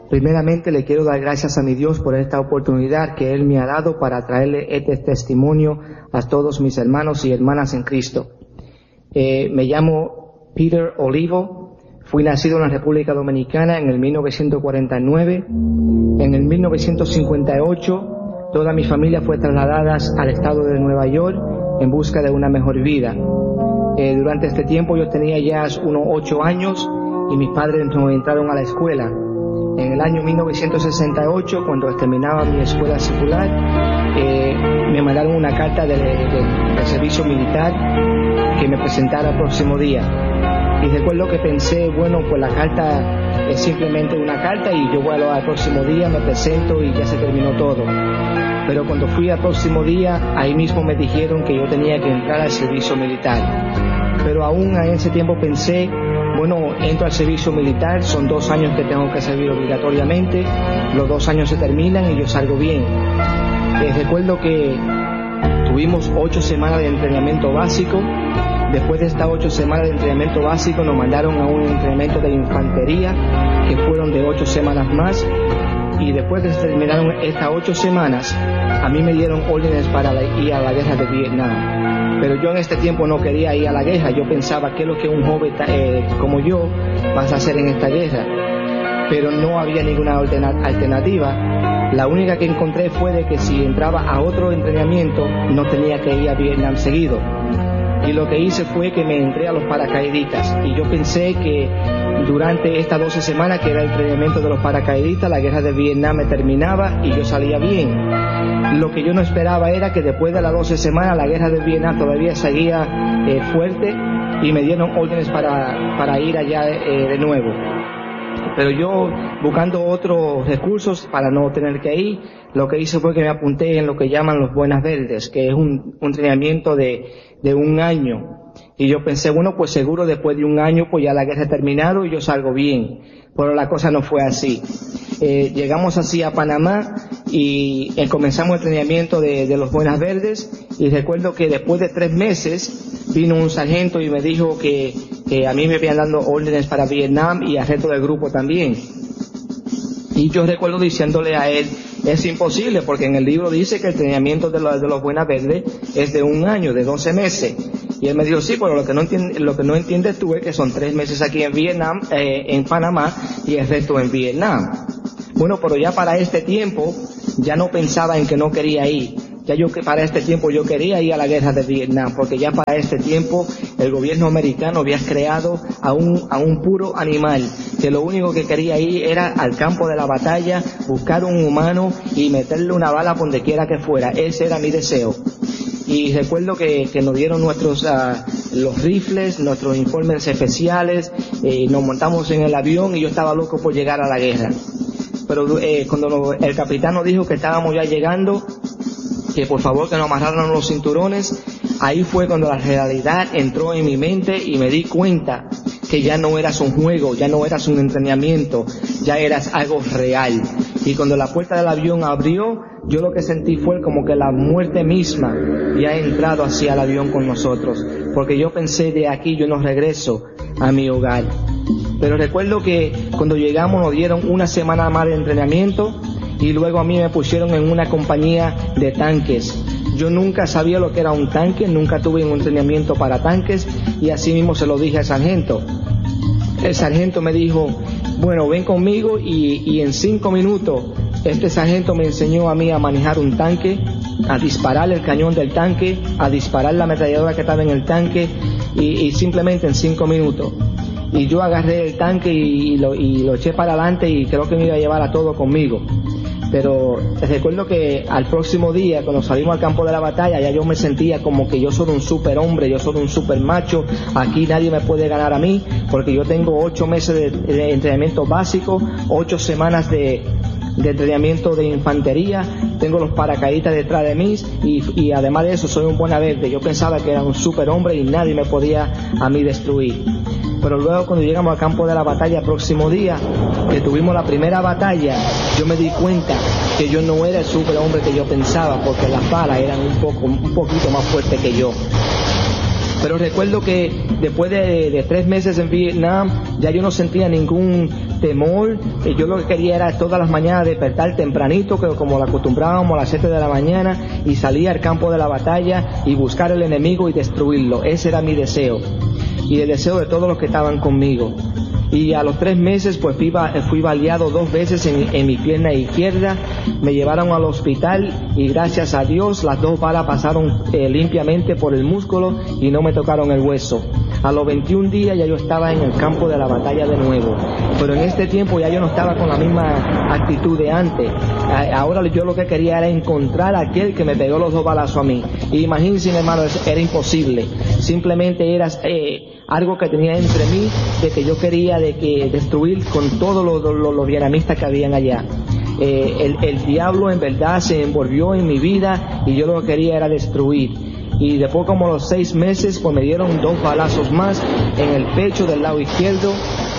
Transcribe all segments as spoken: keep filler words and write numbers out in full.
Primeramente le quiero dar gracias a mi Dios por esta oportunidad que Él me ha dado para traerle este testimonio a todos mis hermanos y hermanas en Cristo. Eh, me llamo Peter Olivo, fui nacido en la República Dominicana en el mil novecientos cuarenta y nueve. En el mil novecientos cincuenta y ocho toda mi familia fue trasladada al estado de Nueva York en busca de una mejor vida. Eh, durante este tiempo yo tenía ya unos ocho años y mis padres nos entraron a la escuela. En el año mil novecientos sesenta y ocho, cuando terminaba mi escuela secular, eh, me mandaron una carta de, de, de servicio militar que me presentara el próximo día. Y recuerdo que pensé, bueno, pues la carta es simplemente una carta y yo voy al próximo día, me presento y ya se terminó todo. Pero cuando fui al próximo día, ahí mismo me dijeron que yo tenía que entrar al servicio militar. Pero aún en ese tiempo pensé, bueno, entro al servicio militar, son dos años que tengo que servir obligatoriamente, los dos años se terminan y yo salgo bien. Eh, recuerdo que tuvimos ocho semanas de entrenamiento básico. Después de estas ocho semanas de entrenamiento básico nos mandaron a un entrenamiento de infantería que fueron de ocho semanas más, y después de que se terminaron estas ocho semanas a mí me dieron órdenes para ir a la guerra de Vietnam. Pero yo en este tiempo no quería ir a la guerra. Yo pensaba qué es lo que un joven eh, como yo vas a hacer en esta guerra, pero no había ninguna alternativa. La única que encontré fue de que si entraba a otro entrenamiento no tenía que ir a Vietnam seguido. Y lo que hice fue que me entré a los paracaidistas, y yo pensé que durante estas doce semanas que era el entrenamiento de los paracaidistas, la guerra de Vietnam me terminaba y yo salía bien. Lo que yo no esperaba era que después de las doce semanas la guerra de Vietnam todavía seguía eh, fuerte, y me dieron órdenes para, para ir allá eh, de nuevo. Pero yo, buscando otros recursos para no tener que ir, lo que hice fue que me apunté en lo que llaman los Buenas Verdes, que es un, un entrenamiento de, de un año. Y yo pensé, bueno, pues seguro después de un año pues ya la guerra ha terminado y yo salgo bien. Pero la cosa no fue así. Eh, llegamos así a Panamá y eh, comenzamos el entrenamiento de, de los Buenas Verdes, y recuerdo que después de tres meses vino un sargento y me dijo que, que a mí me habían dado órdenes para Vietnam y al resto del grupo también. Y yo recuerdo diciéndole a él, es imposible, porque en el libro dice que el entrenamiento de los, de los Buenas Verdes es de un año, de doce meses. Y él me dijo, sí, pero lo que no entiende, lo que no entiendes tú es que son tres meses aquí en Vietnam, eh, en Panamá, y el resto en Vietnam. Bueno, pero ya para este tiempo, ya no pensaba en que no quería ir. Ya yo que para este tiempo yo quería ir a la guerra de Vietnam, porque ya para este tiempo el gobierno americano había creado a un, a un puro animal, que lo único que quería ir era al campo de la batalla, buscar un humano y meterle una bala por donde quiera que fuera. Ese era mi deseo. Y recuerdo que, que nos dieron nuestros uh, los rifles, nuestros informes especiales, eh, nos montamos en el avión y yo estaba loco por llegar a la guerra. Pero eh, cuando nos, el capitán nos dijo que estábamos ya llegando, que por favor que nos amarraran los cinturones, ahí fue cuando la realidad entró en mi mente y me di cuenta que ya no eras un juego, ya no eras un entrenamiento, ya eras algo real. Y cuando la puerta del avión abrió, yo lo que sentí fue como que la muerte misma ya ha entrado hacia el avión con nosotros, porque yo pensé, de aquí yo no regreso a mi hogar. Pero recuerdo que cuando llegamos nos dieron una semana más de entrenamiento, y luego a mí me pusieron en una compañía de tanques. Yo nunca sabía lo que era un tanque, nunca tuve un entrenamiento para tanques, y así mismo se lo dije al sargento. El sargento me dijo, bueno, ven conmigo, y, y en cinco minutos este sargento me enseñó a mí a manejar un tanque, a disparar el cañón del tanque, a disparar la ametralladora que estaba en el tanque, y, y simplemente en cinco minutos. Y yo agarré el tanque y, y, lo, y lo eché para adelante, y creo que me iba a llevar a todo conmigo. Pero recuerdo que al próximo día, cuando salimos al campo de la batalla, ya yo me sentía como que yo soy un super hombre, yo soy un super macho, aquí nadie me puede ganar a mí, porque yo tengo ocho meses de, de entrenamiento básico, ocho semanas de, de entrenamiento de infantería, tengo los paracaidistas detrás de mí, y, y además de eso soy un Buena Verde. Yo pensaba que era un super hombre y nadie me podía a mí destruir. Pero luego cuando llegamos al campo de la batalla el próximo día, que tuvimos la primera batalla, yo me di cuenta que yo no era el superhombre que yo pensaba, porque las balas eran un poco, un poquito más fuertes que yo. Pero recuerdo que después de, de tres meses en Vietnam, ya yo no sentía ningún temor. Eh, yo lo que quería era todas las mañanas despertar tempranito, que como lo acostumbrábamos a las siete de la mañana, y salir al campo de la batalla y buscar al enemigo y destruirlo. Ese era mi deseo y el deseo de todos los que estaban conmigo. Y a los tres meses pues fui, fui baleado dos veces en, en mi pierna izquierda. Me llevaron al hospital y gracias a Dios las dos balas pasaron eh, limpiamente por el músculo y no me tocaron el hueso. A los veintiún días ya yo estaba en el campo de la batalla de nuevo, pero en este tiempo ya yo no estaba con la misma actitud de antes. Ahora yo lo que quería era encontrar a aquel que me pegó los dos balazos a mí. Y imagínense, hermano, era imposible. Simplemente era eh, algo que tenía entre mí, de que yo quería de que destruir con todos los, los, los vietnamistas que habían allá. Eh, el, el diablo en verdad se envolvió en mi vida y yo lo que quería era destruir. Y después, como los seis meses, pues me dieron dos balazos más en el pecho del lado izquierdo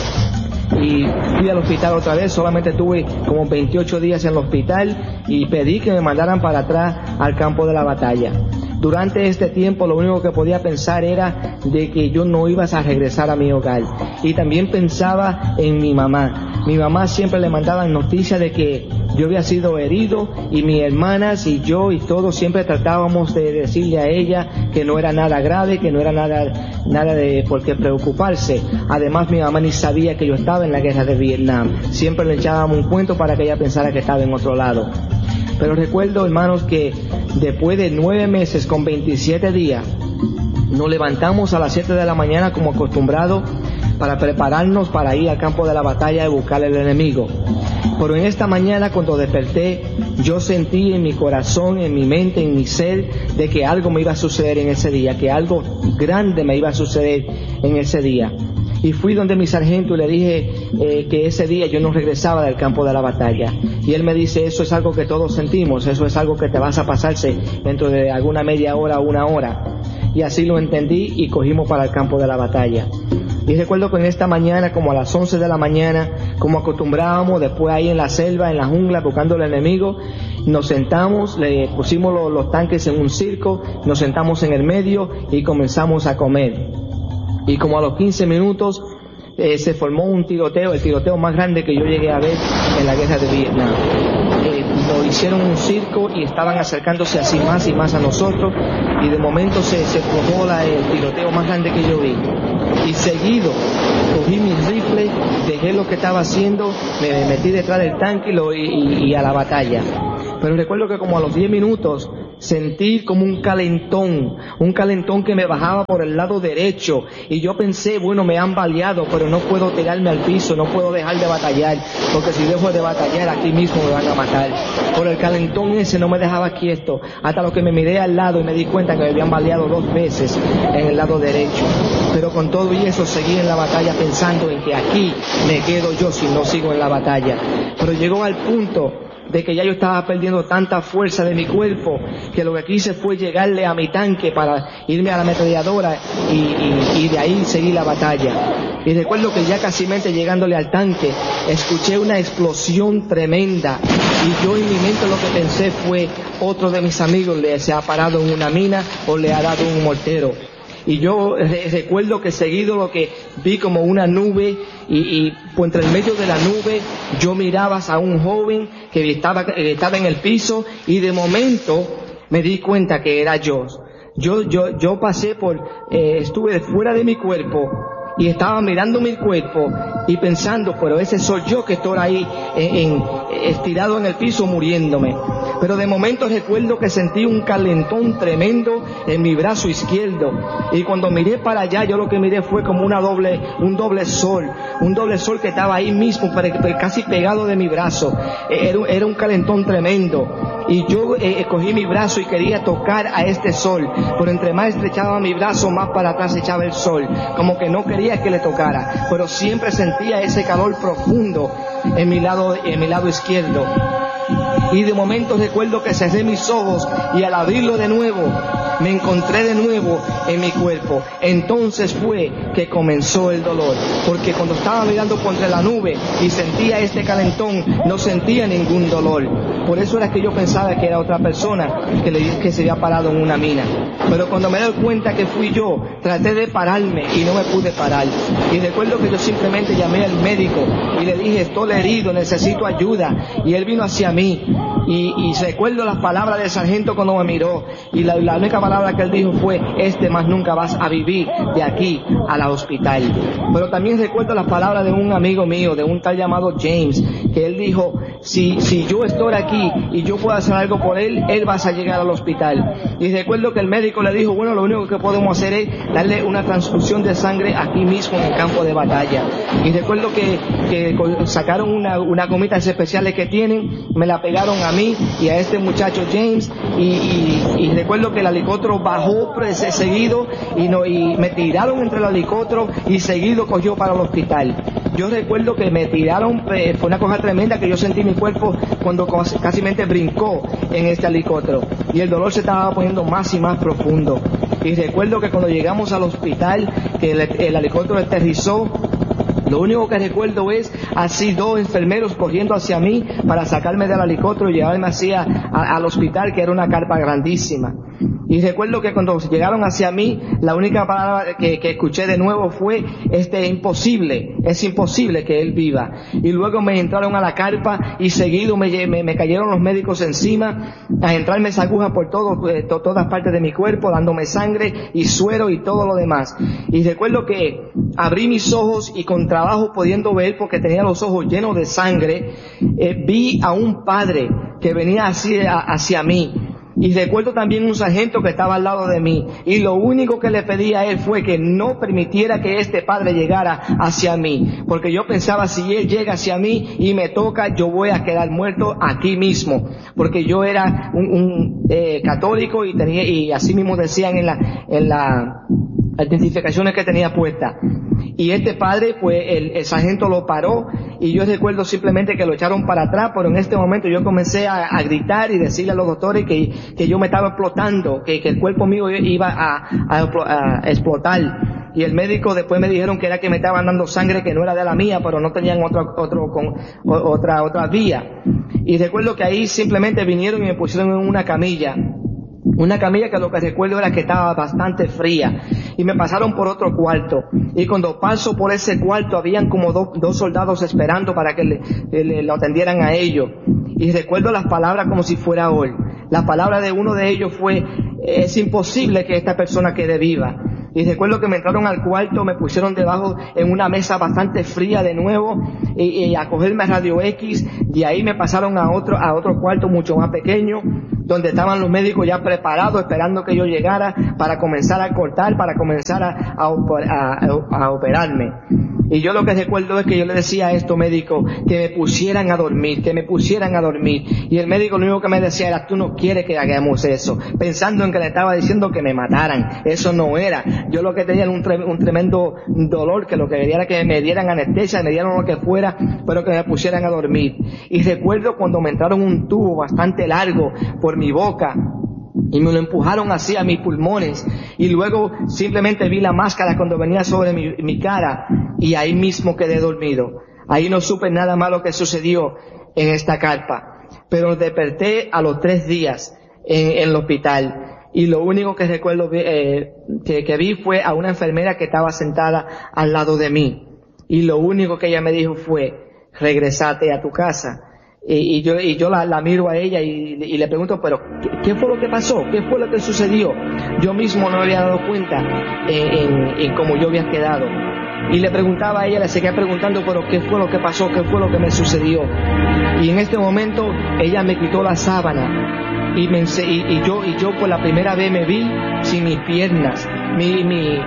y fui al hospital otra vez. Solamente tuve como veintiocho días en el hospital y pedí que me mandaran para atrás al campo de la batalla. Durante este tiempo lo único que podía pensar era de que yo no iba a regresar a mi hogar, y también pensaba en mi mamá. Mi mamá siempre le mandaban noticias de que yo había sido herido, y mis hermanas y yo y todos siempre tratábamos de decirle a ella que no era nada grave, que no era nada, nada de por qué preocuparse. Además, mi mamá ni sabía que yo estaba en la guerra de Vietnam. Siempre le echábamos un cuento para que ella pensara que estaba en otro lado. Pero recuerdo, hermanos, que después de nueve meses con veintisiete días, nos levantamos a las siete de la mañana como acostumbrado para prepararnos para ir al campo de la batalla y buscar al enemigo. Pero en esta mañana, cuando desperté, yo sentí en mi corazón, en mi mente, en mi ser, de que algo me iba a suceder en ese día, que algo grande me iba a suceder en ese día. Y fui donde mi sargento y le dije eh, que ese día yo no regresaba del campo de la batalla. Y él me dice, eso es algo que todos sentimos, eso es algo que te vas a pasarse dentro de alguna media hora o una hora. Y así lo entendí y cogimos para el campo de la batalla. Y recuerdo que en esta mañana, como a las once de la mañana, como acostumbrábamos, después ahí en la selva, en la jungla, buscando al enemigo, nos sentamos, le pusimos los, los tanques en un circo, nos sentamos en el medio y comenzamos a comer. Y como a los quince minutos eh, se formó un tiroteo, el tiroteo más grande que yo llegué a ver en la guerra de Vietnam. Eh, nos hicieron un circo y estaban acercándose así más y más a nosotros, y de momento se, se formó la, el tiroteo más grande que yo vi. Y seguido cogí mi rifle, dejé lo que estaba haciendo, me metí detrás del tanque y, lo, y, y, y a la batalla. Pero recuerdo que como a los diez minutos sentí como un calentón, un calentón que me bajaba por el lado derecho, y yo pensé, bueno, me han baleado, pero no puedo tirarme al piso, no puedo dejar de batallar, porque si dejo de batallar aquí mismo me van a matar. Por el calentón ese no me dejaba quieto, hasta lo que me miré al lado y me di cuenta que me habían baleado dos veces en el lado derecho. Pero con todo y eso seguí en la batalla pensando en que aquí me quedo yo si no sigo en la batalla. Pero llegó al punto de que ya yo estaba perdiendo tanta fuerza de mi cuerpo, que lo que quise fue llegarle a mi tanque para irme a la ametralladora y, y, y de ahí seguir la batalla. Y recuerdo que ya casi llegándole al tanque, escuché una explosión tremenda, y yo en mi mente lo que pensé fue, otro de mis amigos le se ha parado en una mina o le ha dado un mortero. Y yo re recuerdo que seguido lo que vi como una nube, y, y pues entre el medio de la nube yo miraba a un joven que estaba, que estaba en el piso, y de momento me di cuenta que era yo. Yo, yo, yo pasé por, eh, estuve fuera de mi cuerpo y estaba mirando mi cuerpo y pensando, pero ese soy yo que estoy ahí en, en, estirado en el piso muriéndome. Pero de momento recuerdo que sentí un calentón tremendo en mi brazo izquierdo, y cuando miré para allá, yo lo que miré fue como una doble, un doble sol, un doble sol que estaba ahí mismo, casi pegado de mi brazo. Era, era un calentón tremendo, y yo eh, cogí mi brazo y quería tocar a este sol, pero entre más estrechaba mi brazo, más para atrás echaba el sol, como que no quería que le tocara, pero siempre sentía ese calor profundo en mi lado, en mi lado izquierdo. Y de momento recuerdo que cerré mis ojos, y al abrirlo de nuevo me encontré de nuevo en mi cuerpo. Entonces fue que comenzó el dolor, porque cuando estaba mirando contra la nube y sentía este calentón, no sentía ningún dolor. Por eso era que yo pensaba que era otra persona que, le, que se había parado en una mina. Pero cuando me doy cuenta que fui yo, traté de pararme y no me pude parar. Y recuerdo que yo simplemente llamé al médico y le dije, estoy herido, necesito ayuda. Y él vino hacia mí. Y, y recuerdo las palabras del sargento cuando me miró. Y la, la única palabra que él dijo fue, este más nunca vas a vivir de aquí a la hospital. Pero también recuerdo las palabras de un amigo mío, de un tal llamado James, que él dijo, si, si yo estoy aquí y yo puedo hacer algo por él, él va a llegar al hospital. Y recuerdo que el médico le dijo, bueno, lo único que podemos hacer es darle una transfusión de sangre aquí mismo en el campo de batalla. Y recuerdo que, que sacaron una, unas gomitas especiales que tienen, me la pegaron a mí y a este muchacho James, y, y, y recuerdo que el helicóptero bajó seguido y, no, y me tiraron entre el helicóptero y seguido cogió para el hospital. Yo recuerdo que me tiraron, eh, fue una cosa tremenda que yo sentí mi cuerpo cuando casi mente brincó en este helicóptero y el dolor se estaba poniendo más y más profundo. Y recuerdo que cuando llegamos al hospital, que el, el helicóptero aterrizó, lo único que recuerdo es así dos enfermeros corriendo hacia mí para sacarme del helicóptero y llevarme hacia a, al hospital, que era una carpa grandísima. Y recuerdo que cuando llegaron hacia mí, la única palabra que, que escuché de nuevo fue, este, imposible, es imposible que él viva. Y luego me entraron a la carpa y seguido me, me, me cayeron los médicos encima, a entrarme esa aguja por todo, eh, to, todas partes de mi cuerpo, dándome sangre y suero y todo lo demás. Y recuerdo que abrí mis ojos y con trabajo pudiendo ver, porque tenía los ojos llenos de sangre, eh, vi a un padre que venía hacia, hacia mí. Y recuerdo también un sargento que estaba al lado de mí, y lo único que le pedí a él fue que no permitiera que este padre llegara hacia mí, porque yo pensaba, si él llega hacia mí y me toca, yo voy a quedar muerto aquí mismo, porque yo era un, un eh, católico y tenía, y así mismo decían en la, en la identificaciones que tenía puestas. Y este padre, pues el, el sargento lo paró y yo recuerdo simplemente que lo echaron para atrás, pero en este momento yo comencé a, a gritar y decirle a los doctores que, que yo me estaba explotando, que, que el cuerpo mío iba a, a, a explotar. Y el médico después me dijeron que era que me estaban dando sangre que no era de la mía, pero no tenían otro, otro, con, otra, otra vía. Y recuerdo que ahí simplemente vinieron y me pusieron en una camilla. Una camilla que lo que recuerdo era que estaba bastante fría, y me pasaron por otro cuarto, y cuando paso por ese cuarto habían como do, dos soldados esperando para que le, le, lo atendieran a ellos, y recuerdo las palabras como si fuera hoy. La palabra de uno de ellos fue, es imposible que esta persona quede viva. Y recuerdo que me entraron al cuarto, me pusieron debajo en una mesa bastante fría de nuevo, y, y a cogerme a radio X, y ahí me pasaron a otro, a otro cuarto mucho más pequeño, donde estaban los médicos ya preparados, esperando que yo llegara para comenzar a cortar, para comenzar a, a, a, a operarme. Y yo lo que recuerdo es que yo le decía a estos médicos que me pusieran a dormir, que me pusieran a dormir. Y el médico lo único que me decía era, tú no quieres que hagamos eso, pensando en que le estaba diciendo que me mataran. Eso no era. Yo lo que tenía era un, tre un tremendo dolor, que lo que quería era que me dieran anestesia, me dieran lo que fuera, pero que me pusieran a dormir. Y recuerdo cuando me entraron un tubo bastante largo por mi boca, y me lo empujaron así a mis pulmones, y luego simplemente vi la máscara cuando venía sobre mi, mi cara, y ahí mismo quedé dormido. Ahí no supe nada malo que sucedió en esta carpa, pero desperté a los tres días en, en el hospital, y lo único que recuerdo eh, que, que vi fue a una enfermera que estaba sentada al lado de mí, y lo único que ella me dijo fue, regresate a tu casa. Y, y yo, y yo la, la miro a ella y, y le pregunto, pero ¿qué, ¿qué fue lo que pasó? ¿Qué fue lo que sucedió? Yo mismo no me había dado cuenta en, en, en cómo yo había quedado. Y le preguntaba a ella, le seguía preguntando, pero ¿qué fue lo que pasó? ¿Qué fue lo que me sucedió? Y en este momento ella me quitó la sábana y, me, y, y yo y yo por la primera vez me vi sin mis piernas, mi, mi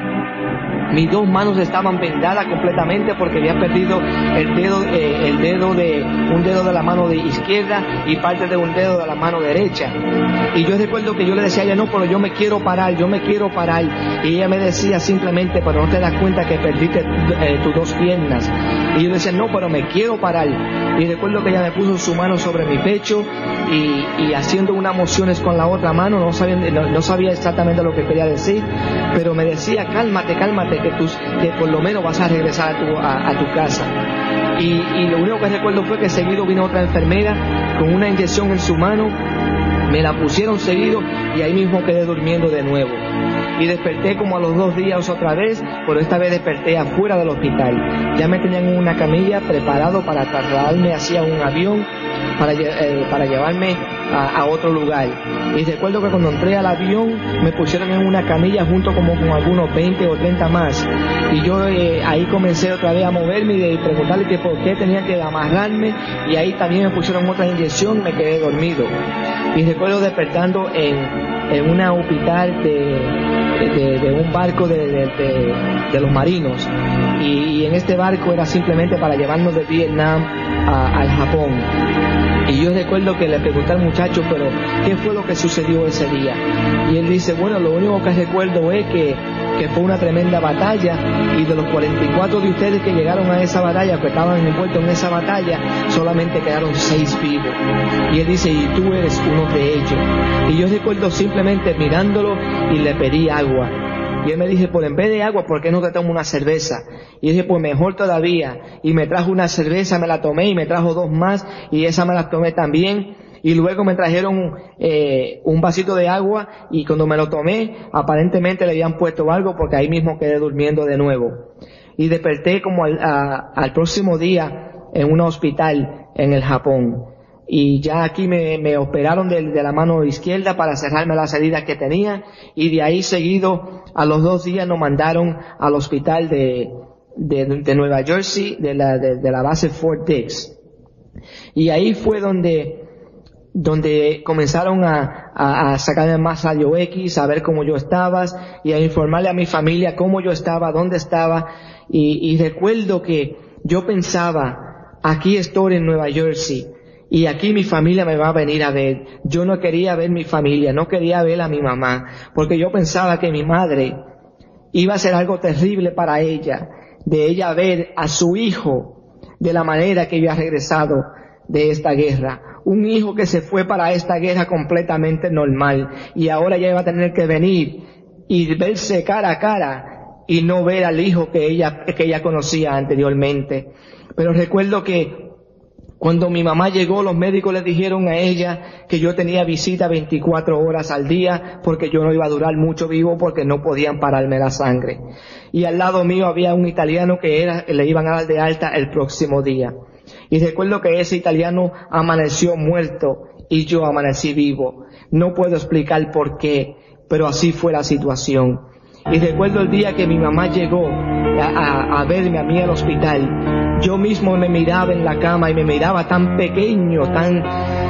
mis dos manos estaban vendadas completamente porque había perdido el dedo, eh, el dedo de, un dedo de la mano de izquierda y parte de un dedo de la mano derecha. Y yo recuerdo que yo le decía a ella, no, pero yo me quiero parar, yo me quiero parar. Y ella me decía simplemente, pero no te das cuenta que perdiste eh, tus dos piernas. Y yo decía, no, pero me quiero parar. Y recuerdo que ella me puso su mano sobre mi pecho y, y haciendo unas mociones con la otra mano, no sabía, no, no sabía exactamente lo que quería decir, pero me decía, cálmate, cálmate, que, tú, que por lo menos vas a regresar a tu, a, a tu casa. Y, y lo único que recuerdo fue que seguido vino otra enfermera con una inyección en su mano, me la pusieron seguido y ahí mismo quedé durmiendo de nuevo. Y desperté como a los dos días otra vez, pero esta vez desperté afuera del hospital. Ya me tenían en una camilla preparado para trasladarme hacia un avión para, eh, para llevarme a, a otro lugar. Y recuerdo que cuando entré al avión me pusieron en una camilla junto como con algunos veinte o treinta más. Y yo eh, ahí comencé otra vez a moverme y de preguntarle que por qué tenía que amarrarme, y ahí también me pusieron otra inyección y me quedé dormido. Y recuerdo despertando en, en un hospital de, de, de un barco de, de, de, de los marinos, y, y en este barco era simplemente para llevarnos de Vietnam a, al Japón. Y yo recuerdo que le pregunté al muchacho, pero ¿qué fue lo que sucedió ese día? Y él dice, bueno, lo único que recuerdo es que, que fue una tremenda batalla, y de los cuarenta y cuatro de ustedes que llegaron a esa batalla, que estaban envueltos en esa batalla, solamente quedaron seis vivos. Y él dice, y tú eres uno de ellos. Y yo recuerdo simplemente mirándolo y le pedí agua. Y él me dice, pues en vez de agua, ¿por qué no te tomo una cerveza? Y yo dije, pues mejor todavía. Y me trajo una cerveza, me la tomé, y me trajo dos más, y esa me la tomé también. Y luego me trajeron eh, un vasito de agua, y cuando me lo tomé, aparentemente le habían puesto algo, porque ahí mismo quedé durmiendo de nuevo. Y desperté como al, a, al próximo día en un hospital en el Japón. Y ya aquí me, me operaron de, de la mano izquierda para cerrarme las heridas que tenía, y de ahí seguido a los dos días nos mandaron al hospital de, de, de Nueva Jersey, de la, de, de la base Fort Dix. Y ahí fue donde, donde comenzaron a, a, a sacarme más rayo X, a ver cómo yo estaba, y a informarle a mi familia cómo yo estaba, dónde estaba. Y, y recuerdo que yo pensaba, aquí estoy en Nueva Jersey, y aquí mi familia me va a venir a ver. Yo no quería ver mi familia, no quería ver a mi mamá, porque yo pensaba que mi madre iba a ser algo terrible para ella, de ella ver a su hijo de la manera que había regresado de esta guerra. Un hijo que se fue para esta guerra completamente normal, y ahora ya iba a tener que venir y verse cara a cara y no ver al hijo que ella, que ella conocía anteriormente. Pero recuerdo que cuando mi mamá llegó, los médicos le dijeron a ella que yo tenía visita veinticuatro horas al día, porque yo no iba a durar mucho vivo, porque no podían pararme la sangre. Y al lado mío había un italiano que era, le iban a dar de alta el próximo día. Y recuerdo que ese italiano amaneció muerto y yo amanecí vivo. No puedo explicar por qué, pero así fue la situación. Y recuerdo el día que mi mamá llegó a, a, a verme a mí al hospital. Yo mismo me miraba en la cama y me miraba tan pequeño, tan...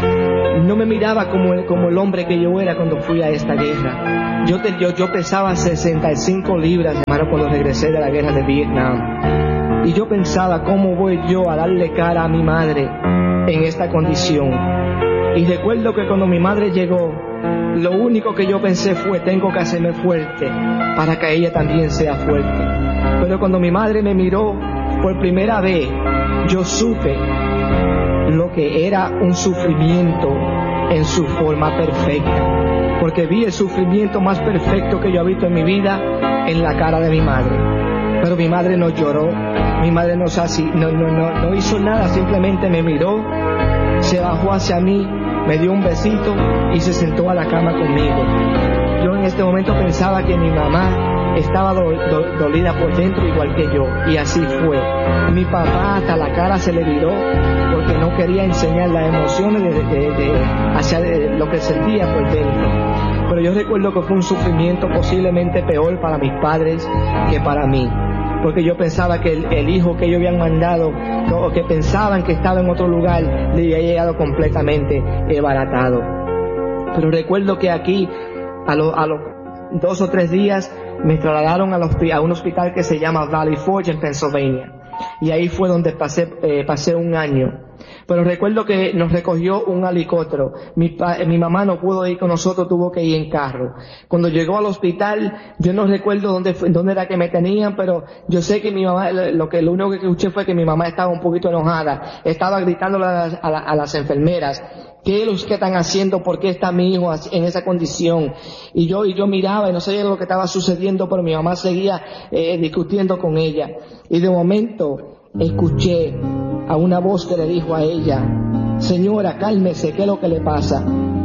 no me miraba como el, como el hombre que yo era cuando fui a esta guerra. Yo, te, yo, yo pesaba sesenta y cinco libras, hermano, cuando regresé de la guerra de Vietnam. Y yo pensaba, ¿cómo voy yo a darle cara a mi madre en esta condición? Y recuerdo que cuando mi madre llegó, lo único que yo pensé fue, tengo que hacerme fuerte para que ella también sea fuerte. Pero cuando mi madre me miró por primera vez, yo supe lo que era un sufrimiento en su forma perfecta, porque vi el sufrimiento más perfecto que yo he visto en mi vida en la cara de mi madre. Pero mi madre no lloró, mi madre no, no, no, no, no hizo nada, simplemente me miró, se bajó hacia mí, me dio un besito y se sentó a la cama conmigo. Yo en este momento pensaba que mi mamá estaba do, do, dolida por dentro igual que yo, y así fue. Mi papá hasta la cara se le viró porque no quería enseñar las emociones de, de, de, hacia de lo que sentía por dentro. Pero yo recuerdo que fue un sufrimiento posiblemente peor para mis padres que para mí, porque yo pensaba que el, el hijo que ellos habían mandado, o que pensaban que estaba en otro lugar, le había llegado completamente baratado. Pero recuerdo que aquí, a los a los dos o tres días, me trasladaron a, los, a un hospital que se llama Valley Forge en Pennsylvania, y ahí fue donde pasé, eh, pasé un año. Pero recuerdo que nos recogió un helicóptero. Mi, pa, mi mamá no pudo ir con nosotros, tuvo que ir en carro. Cuando llegó al hospital, yo no recuerdo dónde, dónde era que me tenían, pero yo sé que mi mamá, lo que lo único que escuché fue que mi mamá estaba un poquito enojada. Estaba gritándole a las, a la, a las enfermeras. ¿Qué es lo que están haciendo? ¿Por qué está mi hijo en esa condición? Y yo, y yo miraba y no sabía lo que estaba sucediendo, pero mi mamá seguía eh, discutiendo con ella. Y de momento escuché a una voz que le dijo a ella: señora, cálmese, ¿qué es lo que le pasa?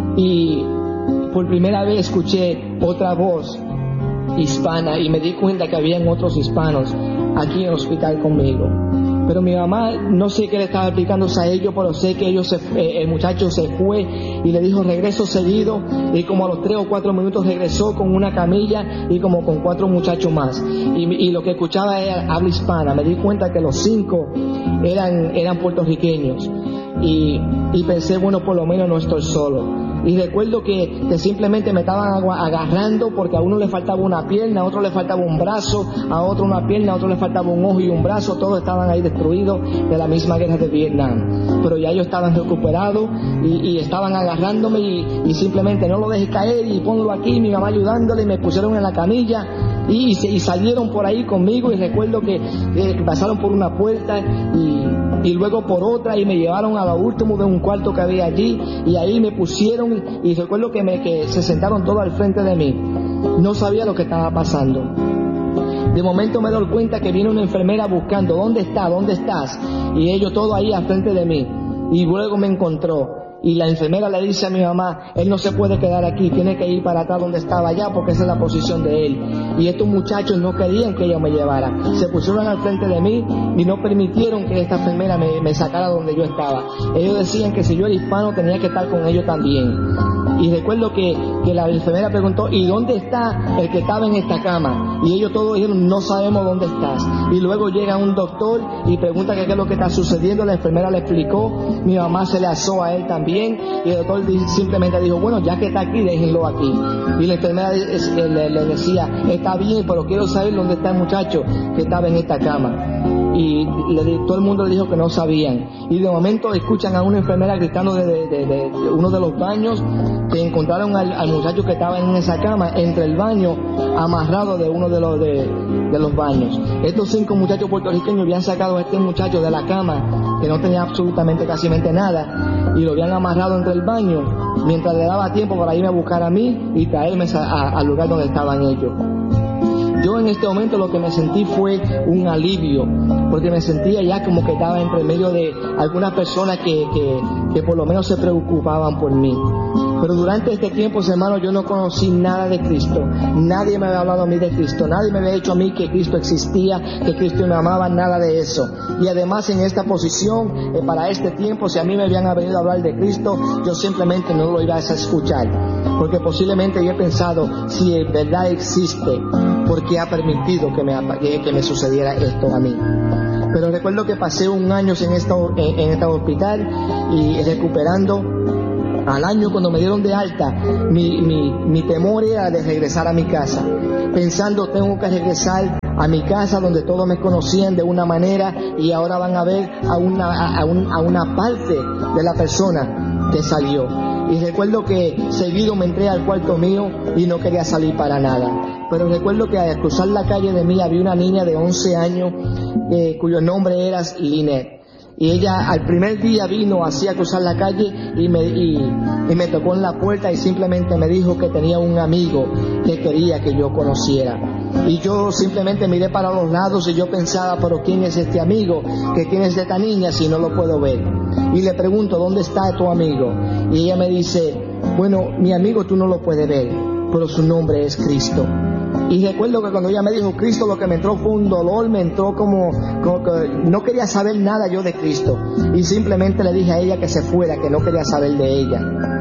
Y por primera vez escuché otra voz hispana y me di cuenta que habían otros hispanos aquí en el hospital conmigo. Pero mi mamá, no sé qué le estaba explicando a ellos, pero sé que ellos se, eh, el muchacho se fue y le dijo regreso seguido, y como a los tres o cuatro minutos regresó con una camilla y como con cuatro muchachos más. Y, y lo que escuchaba era habla hispana. Me di cuenta que los cinco eran, eran puertorriqueños. Y, y pensé, bueno, por lo menos no estoy solo. Y recuerdo que, que simplemente me estaban agarrando porque a uno le faltaba una pierna, a otro le faltaba un brazo, a otro una pierna, a otro le faltaba un ojo y un brazo. Todos estaban ahí destruidos de la misma guerra de Vietnam. Pero ya ellos estaban recuperados y, y estaban agarrándome y, y simplemente no lo dejes caer y ponlo aquí. Mi mamá ayudándole y me pusieron en la camilla y, y, y salieron por ahí conmigo. Y recuerdo que, que pasaron por una puerta y... y luego por otra y me llevaron a lo último de un cuarto que había allí y ahí me pusieron y recuerdo que, me, que se sentaron todos al frente de mí. No sabía lo que estaba pasando. De momento me doy cuenta que viene una enfermera buscando ¿dónde está? ¿Dónde estás? Y ellos todos ahí al frente de mí y luego me encontró. Y la enfermera le dice a mi mamá, él no se puede quedar aquí, tiene que ir para atrás donde estaba allá porque esa es la posición de él. Y estos muchachos no querían que yo me llevara. Se pusieron al frente de mí y no permitieron que esta enfermera me, me sacara donde yo estaba. Ellos decían que si yo era hispano tenía que estar con ellos también. Y recuerdo que, que la enfermera preguntó, ¿y dónde está el que estaba en esta cama? Y ellos todos dijeron, no sabemos dónde estás. Y luego llega un doctor y pregunta qué es lo que está sucediendo. La enfermera le explicó, mi mamá se le asó a él también. Y el doctor simplemente dijo, bueno, ya que está aquí, déjenlo aquí. Y la enfermera le, le decía, está bien, pero quiero saber dónde está el muchacho que estaba en esta cama. Y le, todo el mundo le dijo que no sabían. Y de momento escuchan a una enfermera gritando de, de, de, de, de uno de los baños que encontraron al, al muchacho que estaba en esa cama entre el baño, amarrado de uno de los, de, de los baños. Estos cinco muchachos puertorriqueños habían sacado a este muchacho de la cama, que no tenía absolutamente casi nada, y lo habían amarrado entre el baño mientras le daba tiempo para irme a buscar a mí y traerme al lugar donde estaban ellos. Yo en este momento lo que me sentí fue un alivio, porque me sentía ya como que estaba entre medio de algunas personas que, que, que por lo menos se preocupaban por mí. Pero durante este tiempo, hermano, yo no conocí nada de Cristo. Nadie me había hablado a mí de Cristo. Nadie me había dicho a mí que Cristo existía, que Cristo me amaba, nada de eso. Y además en esta posición, eh, para este tiempo, si a mí me habían venido a hablar de Cristo, yo simplemente no lo iba a escuchar. Porque posiblemente yo he pensado, si en verdad existe, ¿por qué ha permitido que me, que, que me sucediera esto a mí? Pero recuerdo que pasé un año en este, en, en este hospital y recuperando. Al año, cuando me dieron de alta, mi, mi, mi temor era de regresar a mi casa, pensando, tengo que regresar a mi casa donde todos me conocían de una manera y ahora van a ver a una, a, un, a una parte de la persona que salió. Y recuerdo que seguido me entré al cuarto mío y no quería salir para nada. Pero recuerdo que al cruzar la calle de mí había una niña de once años eh, cuyo nombre era Lynette. Y ella al primer día vino así a cruzar la calle y me, y, y me tocó en la puerta y simplemente me dijo que tenía un amigo que quería que yo conociera. Y yo simplemente miré para los lados y yo pensaba, pero ¿quién es este amigo? ¿Que quién es esta niña si no lo puedo ver? Y le pregunto, ¿dónde está tu amigo? Y ella me dice, bueno, mi amigo tú no lo puedes ver, pero su nombre es Cristo. Y recuerdo que cuando ella me dijo Cristo, lo que me entró fue un dolor, me entró como, como que no quería saber nada yo de Cristo. Y simplemente le dije a ella que se fuera, que no quería saber de ella.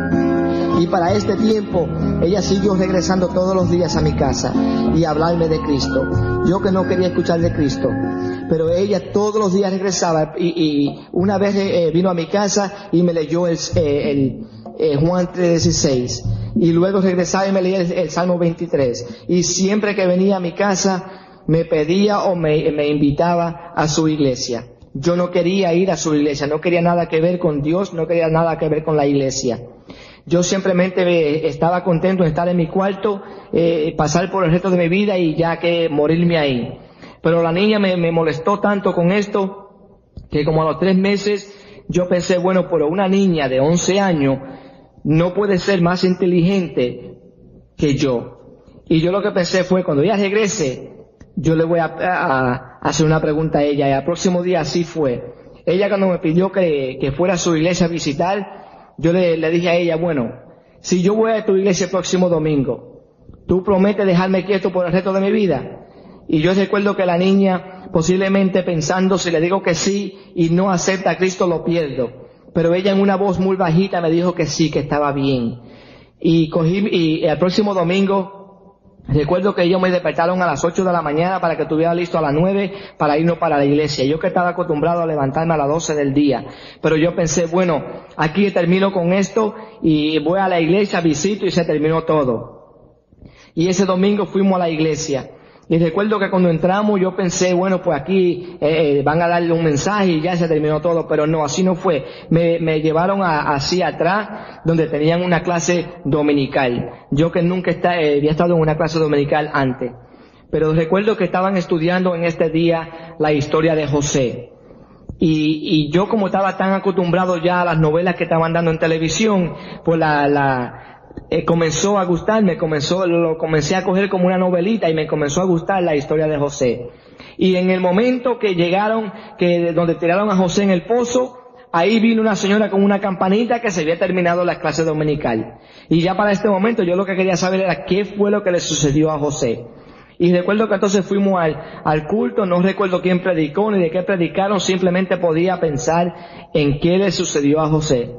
Y para este tiempo, ella siguió regresando todos los días a mi casa y a hablarme de Cristo. Yo que no quería escuchar de Cristo. Pero ella todos los días regresaba y, y una vez eh, vino a mi casa y me leyó el, eh, el eh, Juan tres dieciséis. Y luego regresaba y me leía el, el Salmo veintitrés. Y siempre que venía a mi casa me pedía o me, me invitaba a su iglesia. yo no quería ir a su iglesia, no quería nada que ver con Dios, no quería nada que ver con la iglesia. Yo simplemente estaba contento de estar en mi cuarto, eh, pasar por el resto de mi vida y ya que morirme ahí. Pero la niña me, me molestó tanto con esto que como a los tres meses yo pensé, bueno, pero una niña de once años no puede ser más inteligente que yo. Y yo lo que pensé fue, cuando ella regrese, yo le voy a, a, a hacer una pregunta a ella. Y al próximo día así fue. Ella cuando me pidió que, que fuera a su iglesia a visitar, yo le, le dije a ella, bueno, si yo voy a tu iglesia el próximo domingo, ¿tú prometes dejarme quieto por el resto de mi vida? Y yo recuerdo que la niña, posiblemente pensando, si le digo que sí y no acepta a Cristo, lo pierdo. Pero ella en una voz muy bajita me dijo que sí, que estaba bien. Y cogí, y el próximo domingo, recuerdo que ellos me despertaron a las ocho de la mañana para que estuviera listo a las nueve para irnos para la iglesia. Yo que estaba acostumbrado a levantarme a las doce del día. Pero yo pensé, bueno, aquí termino con esto y voy a la iglesia, visito y se terminó todo. Y ese domingo fuimos a la iglesia. Y recuerdo que cuando entramos yo pensé, bueno, pues aquí eh, van a darle un mensaje y ya se terminó todo, pero no, así no fue. Me, me llevaron a, así atrás, donde tenían una clase dominical. Yo que nunca está, eh, había estado en una clase dominical antes. Pero recuerdo que estaban estudiando en este día la historia de José. Y, y yo como estaba tan acostumbrado ya a las novelas que estaban dando en televisión, pues la... la Eh, comenzó a gustarme, comenzó, lo comencé a coger como una novelita y me comenzó a gustar la historia de José. Y en el momento que llegaron, que donde tiraron a José en el pozo, ahí vino una señora con una campanita que se había terminado la clase dominical. Y ya para este momento yo lo que quería saber era qué fue lo que le sucedió a José. Y recuerdo que entonces fuimos al, al culto, no recuerdo quién predicó ni de qué predicaron, simplemente podía pensar en qué le sucedió a José.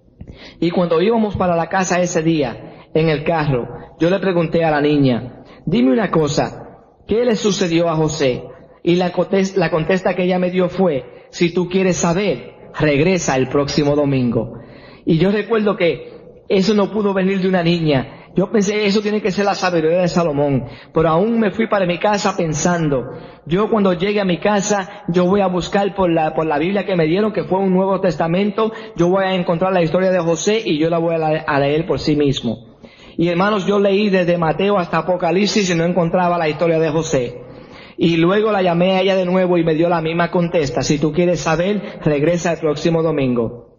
Y cuando íbamos para la casa ese día, en el carro, yo le pregunté a la niña, dime una cosa, ¿qué le sucedió a José? Y la contesta, la contesta que ella me dio fue, si tú quieres saber, regresa el próximo domingo. Y yo recuerdo que eso no pudo venir de una niña. Yo pensé, eso tiene que ser la sabiduría de Salomón. Pero aún me fui para mi casa pensando, yo cuando llegue a mi casa, yo voy a buscar por la, por la Biblia que me dieron, que fue un Nuevo Testamento, yo voy a encontrar la historia de José y yo la voy a, a leer por sí mismo. Y hermanos, yo leí desde Mateo hasta Apocalipsis y no encontraba la historia de José. Y luego la llamé a ella de nuevo y me dio la misma contesta, si tú quieres saber, regresa el próximo domingo.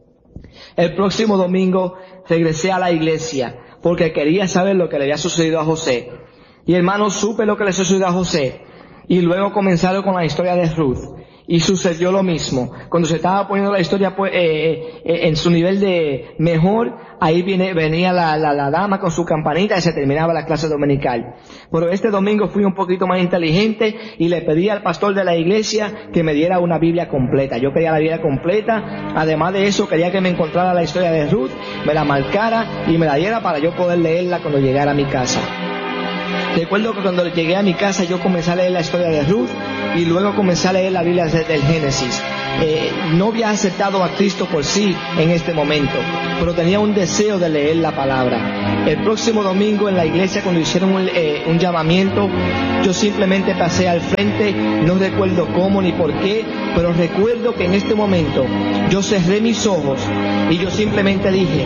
El próximo domingo regresé a la iglesia porque quería saber lo que le había sucedido a José. Y hermanos, supe lo que le sucedió a José. Y luego comenzaron con la historia de Ruth. Y sucedió lo mismo. Cuando se estaba poniendo la historia pues, eh, eh, en su nivel de mejor, ahí viene, venía la, la, la dama con su campanita y se terminaba la clase dominical. Pero este domingo fui un poquito más inteligente y le pedí al pastor de la iglesia que me diera una Biblia completa. Yo quería la Biblia completa. Además de eso, quería que me encontrara la historia de Ruth, me la marcara y me la diera para yo poder leerla cuando llegara a mi casa. Recuerdo que cuando llegué a mi casa yo comencé a leer la historia de Ruth y luego comencé a leer la Biblia desde el Génesis. Eh, no había aceptado a Cristo por sí en este momento, pero tenía un deseo de leer la palabra. El próximo domingo en la iglesia, cuando hicieron un, eh, un llamamiento, yo simplemente pasé al frente, no recuerdo cómo ni por qué, pero recuerdo que en este momento yo cerré mis ojos y yo simplemente dije,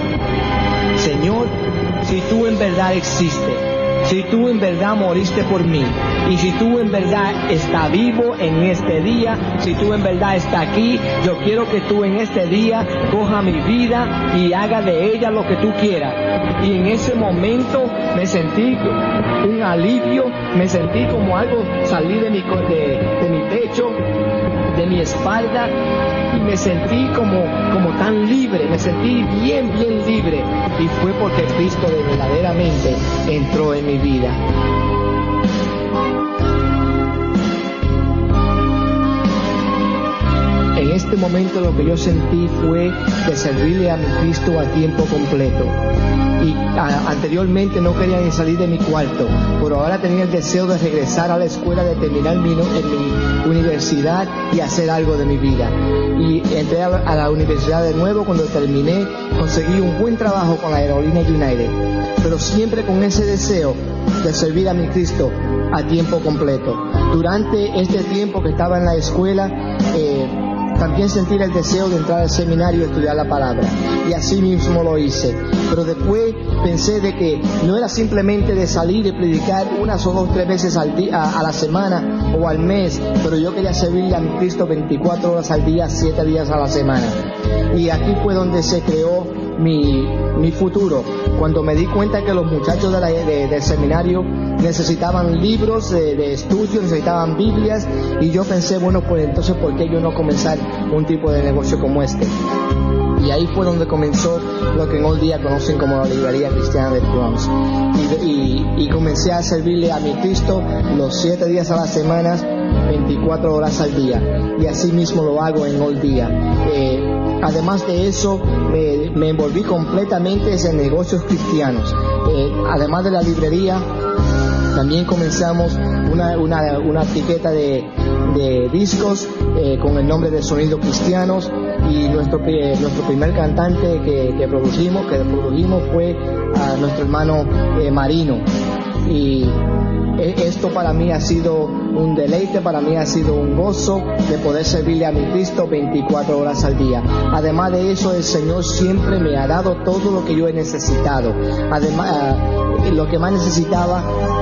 Señor, si tú en verdad existes, si tú en verdad moriste por mí, y si tú en verdad estás vivo en este día, si tú en verdad estás aquí, yo quiero que tú en este día coja mi vida y haga de ella lo que tú quieras. Y en ese momento me sentí un alivio, me sentí como algo salí de mi, de, de mi pecho, de mi espalda, y me sentí como, como tan libre, me sentí bien, bien libre, y fue porque Cristo de verdaderamente entró en mi vida. En este momento lo que yo sentí fue de servirle a mi Cristo a tiempo completo. Y a, anteriormente no quería ni salir de mi cuarto, pero ahora tenía el deseo de regresar a la escuela, de terminar mi, en mi universidad y hacer algo de mi vida. Y entré a la, a la universidad de nuevo. Cuando terminé conseguí un buen trabajo con la aerolínea United, pero siempre con ese deseo de servir a mi Cristo a tiempo completo. Durante este tiempo que estaba en la escuela, eh, también sentir el deseo de entrar al seminario y estudiar la palabra, y así mismo lo hice. Pero después pensé de que no era simplemente de salir y predicar unas o dos, tres veces al día, a, a la semana o al mes, pero yo quería servirle a mi Cristo veinticuatro horas al día, siete días a la semana. Y aquí fue donde se creó mi, mi futuro, cuando me di cuenta que los muchachos de la, de, del seminario necesitaban libros de, de estudio, necesitaban Biblias, y yo pensé, bueno, pues entonces ¿por qué yo no comenzar un tipo de negocio como este? Y ahí fue donde comenzó lo que en hoy día conocen como la librería cristiana de Bronx. Y, y, y comencé a servirle a mi Cristo los siete días a la semana, veinticuatro horas al día. Y así mismo lo hago en hoy día. Eh, además de eso, me, me envolví completamente en negocios cristianos. Eh, además de la librería, también comenzamos una, una, una etiqueta de, de discos eh, con el nombre de Sonido Cristianos, y nuestro, eh, nuestro primer cantante que, que produjimos, que produjimos fue a nuestro hermano eh, Marino. Y esto para mí ha sido un deleite, para mí ha sido un gozo de poder servirle a mi Cristo veinticuatro horas al día. Además de eso, el Señor siempre me ha dado todo lo que yo he necesitado. Además, uh, lo que más necesitaba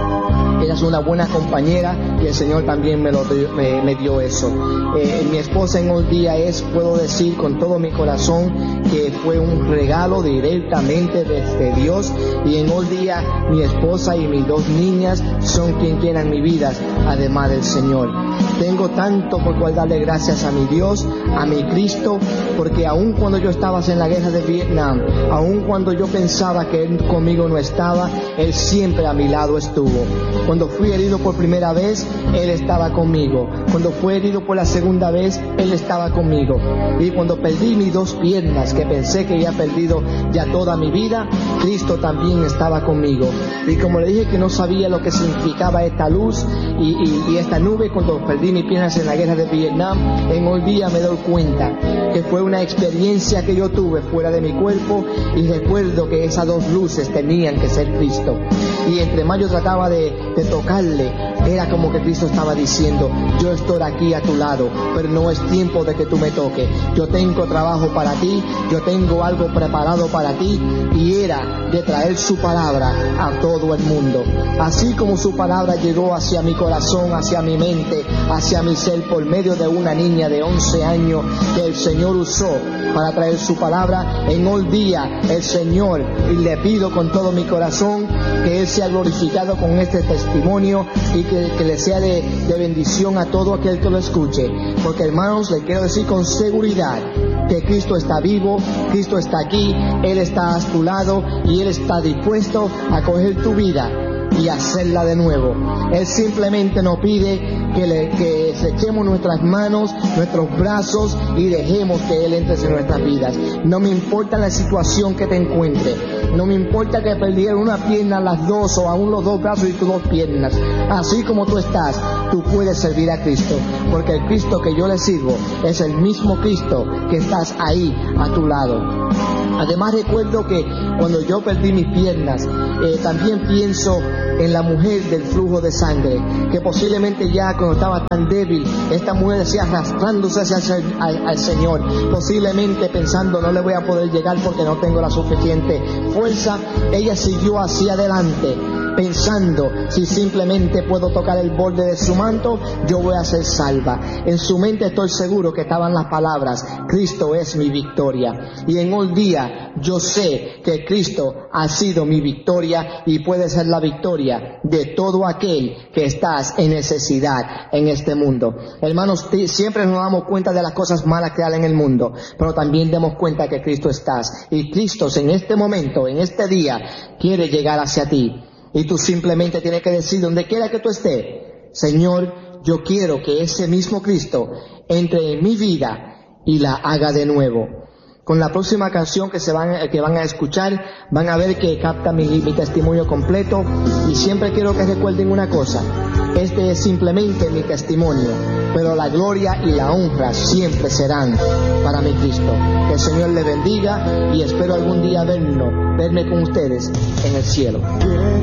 era una buena compañera, y el Señor también me, lo, me, me dio eso. Eh, mi esposa en hoy día es, puedo decir con todo mi corazón, que fue un regalo directamente desde Dios, y en hoy día mi esposa y mis dos niñas son quien quieran mi vida, además del Señor. Tengo tanto por cual darle gracias a mi Dios, a mi Cristo, porque aun cuando yo estaba en la guerra de Vietnam, aun cuando yo pensaba que Él conmigo no estaba, Él siempre a mi lado estuvo. Cuando fui herido por primera vez, Él estaba conmigo. Cuando fui herido por la segunda vez, Él estaba conmigo. Y cuando perdí mis dos piernas, que pensé que había perdido ya toda mi vida, Cristo también estaba conmigo. Y como le dije que no sabía lo que significaba esta luz y, y, y esta nube, cuando perdí mis piernas en la guerra de Vietnam, en hoy día me doy cuenta que fue una experiencia que yo tuve fuera de mi cuerpo, y recuerdo que esas dos luces tenían que ser Cristo. Y entre más yo trataba de, de tocarle, era como que Cristo estaba diciendo: yo estoy aquí a tu lado, pero no es tiempo de que tú me toques. Yo tengo trabajo para ti, yo tengo algo preparado para ti, y era de traer su palabra a todo el mundo. Así como su palabra llegó hacia mi corazón, hacia mi mente, hacia mi ser, por medio de una niña de once años que el Señor usó para traer su palabra, en hoy día el Señor, y le pido con todo mi corazón que Él sea glorificado con este testimonio, y que, que le sea de, de bendición a todo aquel que lo escuche. Porque, hermanos, le quiero decir con seguridad que Cristo está vivo, Cristo está aquí, Él está a tu lado, y Él está dispuesto a coger tu vida y hacerla de nuevo. Él simplemente nos pide que, le, que echemos nuestras manos, nuestros brazos, y dejemos que Él entre en nuestras vidas. No me importa la situación que te encuentres, no me importa que perdieran una pierna, las dos, o aún los dos brazos y tus dos piernas. Así como tú estás, tú puedes servir a Cristo, porque el Cristo que yo le sirvo es el mismo Cristo que estás ahí a tu lado. Además, recuerdo que cuando yo perdí mis piernas, eh, también pienso en la mujer del flujo de sangre, que posiblemente ya cuando estaba tan débil, esta mujer decía arrastrándose hacia el, al, al Señor, posiblemente pensando: no le voy a poder llegar porque no tengo la suficiente fuerza. Ella siguió hacia adelante, pensando: si simplemente puedo tocar el borde de su manto, yo voy a ser salva. En su mente estoy seguro que estaban las palabras: Cristo es mi victoria. Y en hoy día yo sé que Cristo ha sido mi victoria, y puede ser la victoria de todo aquel que estás en necesidad en este mundo. Hermanos, siempre nos damos cuenta de las cosas malas que hay en el mundo, pero también demos cuenta que Cristo estás, y Cristo en este momento, en este día, quiere llegar hacia ti. Y tú simplemente tienes que decir, donde quiera que tú estés: Señor, yo quiero que ese mismo Cristo entre en mi vida y la haga de nuevo. Con la próxima canción que se van, que van a escuchar, van a ver que capta mi, mi testimonio completo. Y siempre quiero que recuerden una cosa: este es simplemente mi testimonio, pero la gloria y la honra siempre serán para mi Cristo. Que el Señor le bendiga, y espero algún día vernos, verme con ustedes en el cielo.